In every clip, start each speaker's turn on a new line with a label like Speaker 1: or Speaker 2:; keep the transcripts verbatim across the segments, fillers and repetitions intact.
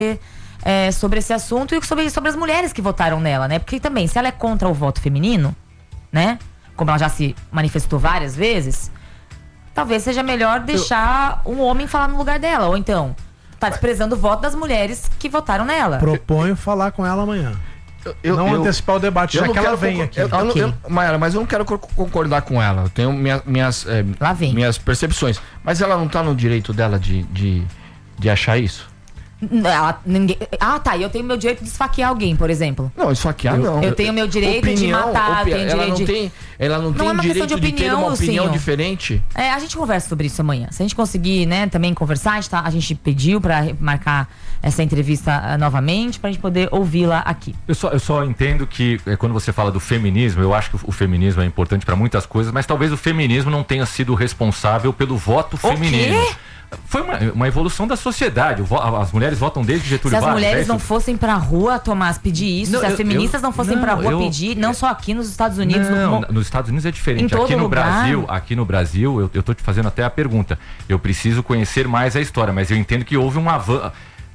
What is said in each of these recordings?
Speaker 1: é, sobre esse assunto e sobre, sobre as mulheres que votaram nela, né? Porque também, se ela é contra o voto feminino, né? Como ela já se manifestou várias vezes, talvez seja melhor deixar eu... um homem falar no lugar dela. Ou então, tá desprezando o voto das mulheres que votaram nela.
Speaker 2: Proponho falar com ela amanhã. Eu, eu, não eu, antecipar o debate, já que ela vem aqui.
Speaker 3: Eu, eu, okay. eu, Mayara, mas eu não quero concordar com ela. Eu tenho minha, minhas, é, minhas percepções. Mas ela não tá no direito dela de, de, de achar isso?
Speaker 1: Ela, ninguém, ah, tá. Eu tenho meu direito de esfaquear alguém, por exemplo.
Speaker 3: Não, esfaquear
Speaker 1: eu,
Speaker 3: não.
Speaker 1: Eu tenho meu direito opinião, de matar.
Speaker 3: Opi-
Speaker 1: eu tenho
Speaker 3: ela,
Speaker 1: direito
Speaker 3: não
Speaker 1: de...
Speaker 3: tem, ela não, não tem
Speaker 1: é
Speaker 3: direito de, opinião, de ter uma opinião
Speaker 1: sim.
Speaker 3: diferente?
Speaker 1: É, a gente conversa sobre isso amanhã. Se a gente conseguir, né, também conversar, a gente, tá, a gente pediu pra marcar essa entrevista uh, novamente, pra gente poder ouvi-la aqui.
Speaker 4: Eu só, eu só entendo que é, quando você fala do feminismo, eu acho que o, o feminismo é importante pra muitas coisas, mas talvez o feminismo não tenha sido responsável pelo voto feminino.
Speaker 1: O quê?
Speaker 4: Foi uma, uma evolução da sociedade. As mulheres votam desde Getúlio Vargas.
Speaker 1: Se as mulheres
Speaker 4: é
Speaker 1: não fossem pra rua, Tomás, pedir isso, não, se as eu, feministas eu, não fossem não, pra rua eu, pedir, não eu, só aqui nos Estados Unidos.
Speaker 4: Não,
Speaker 1: no,
Speaker 4: nos Estados Unidos é diferente.
Speaker 1: Em todo
Speaker 4: aqui no
Speaker 1: lugar.
Speaker 4: Brasil, aqui no Brasil, eu, eu tô te fazendo até a pergunta. Eu preciso conhecer mais a história, mas eu entendo que houve um avanço.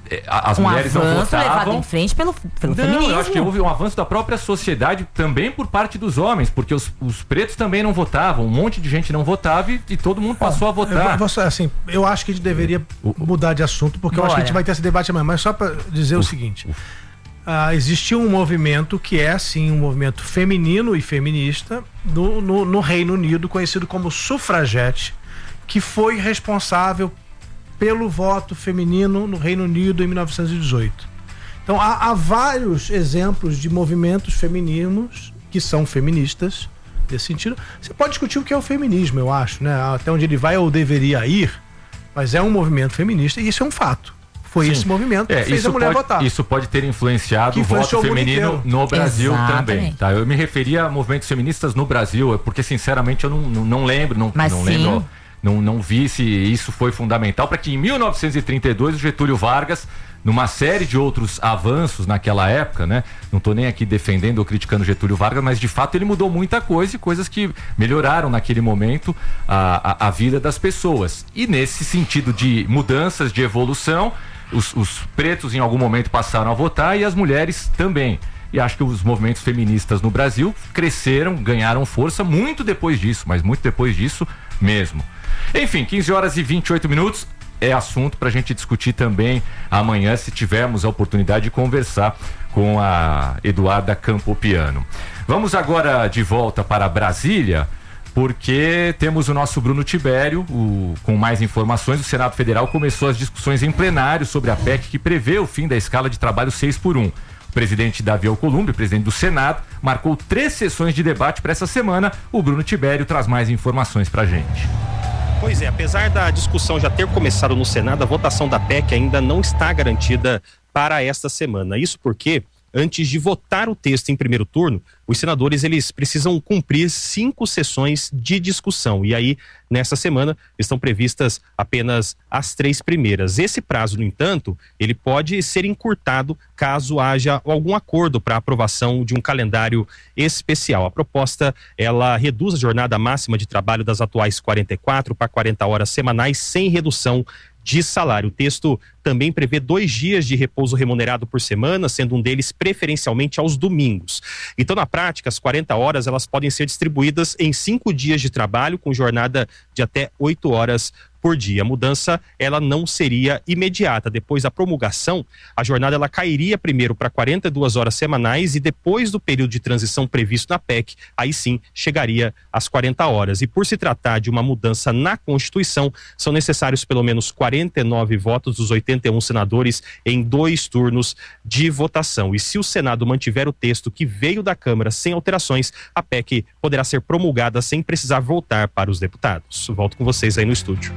Speaker 4: As
Speaker 1: um
Speaker 4: mulheres não votavam.
Speaker 1: Levado em frente pelo, pelo
Speaker 4: não,
Speaker 1: feminismo.
Speaker 4: Eu acho que houve um avanço da própria sociedade também por parte dos homens, porque os, os pretos também não votavam, um monte de gente não votava e, e todo mundo passou ah, a votar.
Speaker 2: Eu, assim, eu acho que a gente deveria mudar de assunto, porque Bora. eu acho que a gente vai ter esse debate amanhã, mas só para dizer uf, o seguinte, uh, existiu um movimento que é sim um movimento feminino e feminista no, no, no Reino Unido, conhecido como sufragete, que foi responsável pelo voto feminino no Reino Unido em mil novecentos e dezoito. Então há, há vários exemplos de movimentos femininos que são feministas nesse sentido. Você pode discutir o que é o feminismo, eu acho, né? Até onde ele vai ou deveria ir, mas é um movimento feminista e isso é um fato. Foi Sim. esse movimento que é, fez a mulher
Speaker 4: pode,
Speaker 2: votar.
Speaker 4: Isso pode ter influenciado o voto feminino no Brasil
Speaker 1: Exatamente.
Speaker 4: também. Tá? Eu me referia a movimentos feministas no Brasil, porque sinceramente eu não, não, não lembro, não,
Speaker 1: mas
Speaker 4: não
Speaker 1: sim.
Speaker 4: lembro. Não, não vi se isso foi fundamental para que em mil novecentos e trinta e dois o Getúlio Vargas, numa série de outros avanços naquela época, né? Não estou nem aqui defendendo ou criticando Getúlio Vargas, mas de fato ele mudou muita coisa e coisas que melhoraram naquele momento a, a, a vida das pessoas. E nesse sentido de mudanças, de evolução, os, os pretos em algum momento passaram a votar e as mulheres também. E acho que os movimentos feministas no Brasil cresceram, ganharam força muito depois disso, mas muito depois disso mesmo. Enfim, quinze horas e vinte e oito minutos é assunto pra gente discutir também amanhã, se tivermos a oportunidade de conversar com a Eduarda Campopiano. Vamos agora de volta para Brasília, porque temos o nosso Bruno Tibério o, com mais informações. O Senado Federal começou as discussões em plenário sobre a P E C que prevê o fim da escala de trabalho seis por um. O presidente Davi Alcolumbre, presidente do Senado, marcou três sessões de debate para essa semana. O Bruno Tibério traz mais informações pra gente.
Speaker 5: Pois é, apesar da discussão já ter começado no Senado, a votação da P E C ainda não está garantida para esta semana. Isso porque, antes de votar o texto em primeiro turno, os senadores eles precisam cumprir cinco sessões de discussão. E aí, nessa semana, estão previstas apenas as três primeiras. Esse prazo, no entanto, ele pode ser encurtado caso haja algum acordo para aprovação de um calendário especial. A proposta, ela reduz a jornada máxima de trabalho das atuais quarenta e quatro para quarenta horas semanais, sem redução de salário. O texto também prevê dois dias de repouso remunerado por semana, sendo um deles preferencialmente aos domingos. Então, na prática, as quarenta horas elas podem ser distribuídas em cinco dias de trabalho, com jornada de até oito horas por dia. A mudança, ela não seria imediata. Depois da promulgação, a jornada ela cairia primeiro para quarenta e duas horas semanais e depois do período de transição previsto na P E C, aí sim chegaria às quarenta horas. E por se tratar de uma mudança na Constituição, são necessários pelo menos quarenta e nove votos dos oitenta e um senadores em dois turnos de votação. E se o Senado mantiver o texto que veio da Câmara sem alterações, a P E C poderá ser promulgada sem precisar voltar para os deputados. Volto com vocês aí no estúdio.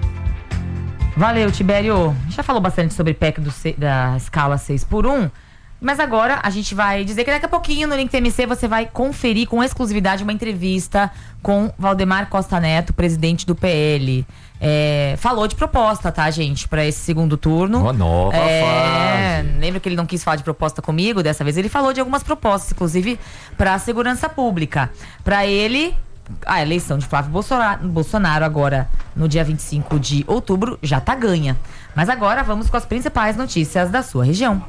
Speaker 1: Valeu, Tibério. Já falou bastante sobre P E C do, da escala seis por um, mas agora a gente vai dizer que daqui a pouquinho no Link T M C você vai conferir com exclusividade uma entrevista com Valdemar Costa Neto, presidente do P L. É, falou de proposta, tá, gente, para esse segundo turno.
Speaker 4: Uma nova
Speaker 1: é,
Speaker 4: fase.
Speaker 1: Lembra que ele não quis falar de proposta comigo? Dessa vez ele falou de algumas propostas, inclusive para a segurança pública. Para ele, a eleição de Flávio Bolsonaro, Bolsonaro agora no dia vinte e cinco de outubro já tá ganha. Mas agora vamos com as principais notícias da sua região.